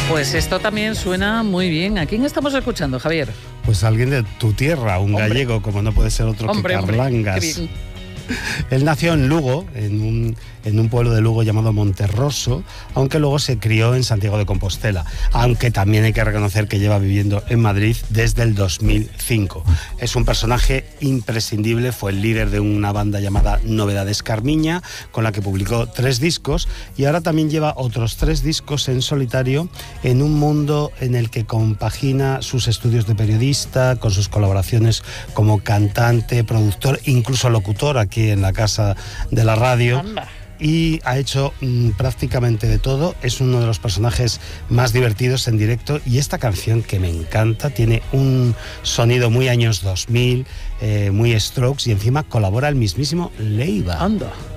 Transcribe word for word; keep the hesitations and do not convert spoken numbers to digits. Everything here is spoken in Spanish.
Pues esto también suena muy bien. ¿A quién estamos escuchando, Javier? Pues alguien de tu tierra, un hombre. gallego, como no puede ser otro hombre, que Carlangas. Hombre, qué bien. Él nació en Lugo, en un, en un pueblo de Lugo llamado Monterroso, aunque luego se crió en Santiago de Compostela, aunque también hay que reconocer que lleva viviendo en Madrid desde el dos mil cinco. Es un personaje imprescindible, fue el líder de una banda llamada Novedades Carmiña, con la que publicó tres discos, y ahora también lleva otros tres discos en solitario en un mundo en el que compagina sus estudios de periodista con sus colaboraciones como cantante, productor, incluso locutor aquí en la casa de la radio. Anda. Y ha hecho mmm, prácticamente de todo. Es uno de los personajes más divertidos en directo, y esta canción, que me encanta, tiene un sonido muy años dos mil, eh, muy Strokes, y encima colabora el mismísimo Leiva. Anda.